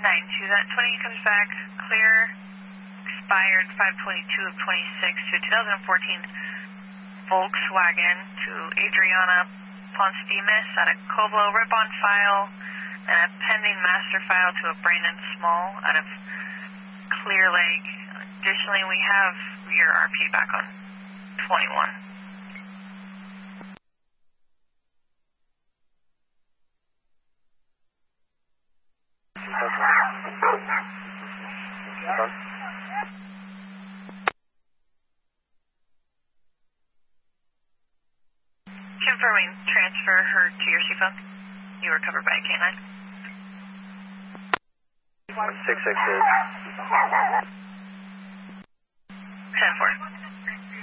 9-2, that 20 comes back clear, expired 5/22 of 26 to 2014 Volkswagen to Adriana Ponce Dimas at a Coblo rip-on file and a pending master file to a Brandon Small out of Clear Lake. Additionally, we have your RP back on 21. Confirming transfer her to your seaphone. You were covered by a K9. 668. 10-4.